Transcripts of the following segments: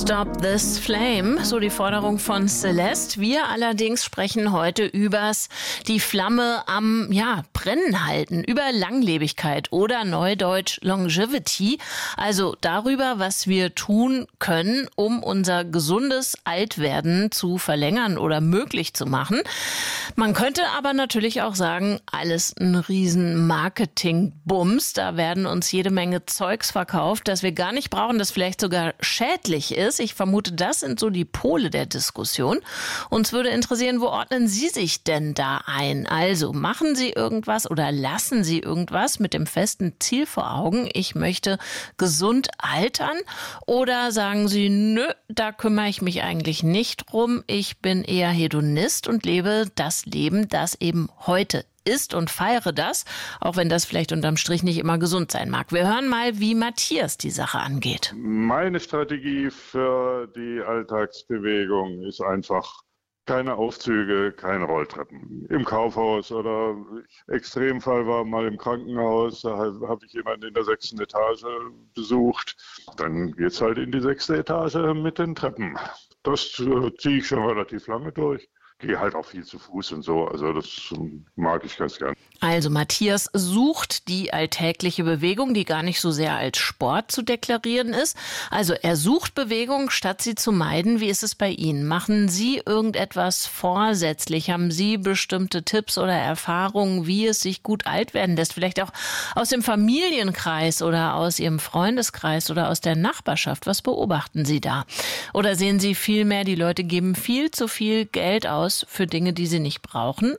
Stop this flame, so die Forderung von Celeste. Wir allerdings sprechen heute übers die Flamme am Brennen halten, über Langlebigkeit oder neudeutsch Longevity, also darüber, was wir tun können, um unser gesundes Altwerden zu verlängern oder möglich zu machen. Man könnte aber natürlich auch sagen, alles ein riesen Marketing-Bums. Da werden uns jede Menge Zeugs verkauft, das wir gar nicht brauchen, das vielleicht sogar schädlich ist. Ich vermute, das sind so die Pole der Diskussion. Uns würde interessieren, wo ordnen Sie sich denn da ein? Also machen Sie irgendwas oder lassen Sie irgendwas mit dem festen Ziel vor Augen, ich möchte gesund altern? Oder sagen Sie, nö, da kümmere ich mich eigentlich nicht drum. Ich bin eher Hedonist und lebe das Leben, das eben heute ist und feiere das, auch wenn das vielleicht unterm Strich nicht immer gesund sein mag. Wir hören mal, wie Matthias die Sache angeht. Meine Strategie für die Alltagsbewegung ist einfach keine Aufzüge, keine Rolltreppen. Im Kaufhaus oder Extremfall war mal im Krankenhaus, da habe ich jemanden in der 6. Etage besucht. Dann geht's halt in die 6. Etage mit den Treppen. Das ziehe ich schon relativ lange durch. Gehe halt auch viel zu Fuß und so, also das mag ich ganz gern. Also Matthias sucht die alltägliche Bewegung, die gar nicht so sehr als Sport zu deklarieren ist. Also er sucht Bewegung, statt sie zu meiden. Wie ist es bei Ihnen? Machen Sie irgendetwas vorsätzlich? Haben Sie bestimmte Tipps oder Erfahrungen, wie es sich gut alt werden lässt? Vielleicht auch aus dem Familienkreis oder aus Ihrem Freundeskreis oder aus der Nachbarschaft. Was beobachten Sie da? Oder sehen Sie vielmehr, die Leute geben viel zu viel Geld aus für Dinge, die sie nicht brauchen?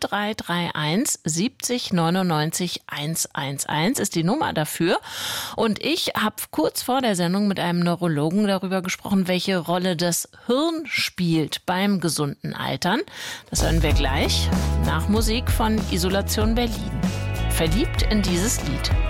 0331 70 99 111 ist die Nummer dafür. Und ich habe kurz vor der Sendung mit einem Neurologen darüber gesprochen, welche Rolle das Hirn spielt beim gesunden Altern. Das hören wir gleich nach Musik von Isolation Berlin. Verliebt in dieses Lied.